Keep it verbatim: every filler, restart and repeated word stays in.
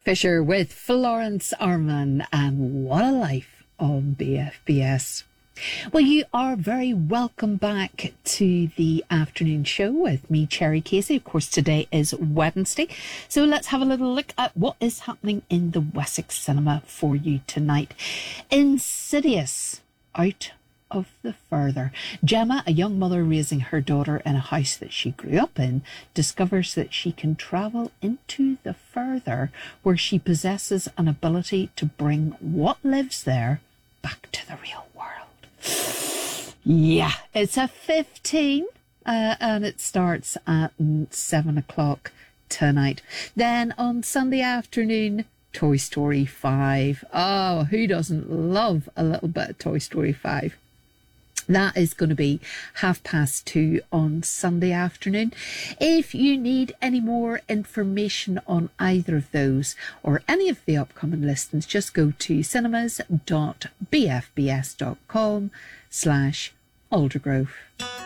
Fisher with Florence Arman and What a Life on B F B S. Well, you are very welcome back to the afternoon show with me, Cherry Casey. Of course, today is Wednesday. So let's have a little look at what is happening in the Wessex cinema for you tonight. Insidious, out of the further. Gemma, a young mother raising her daughter in a house that she grew up in, discovers that she can travel into the further, where she possesses an ability to bring what lives there back to the real world. Yeah, it's a fifteen uh, and it starts at seven o'clock tonight. Then on Sunday afternoon, Toy Story five. Oh, who doesn't love a little bit of Toy Story five? That is going to be half past two on Sunday afternoon. If you need any more information on either of those or any of the upcoming listings, just go to cinemas dot b f b s dot com slash Aldergrove.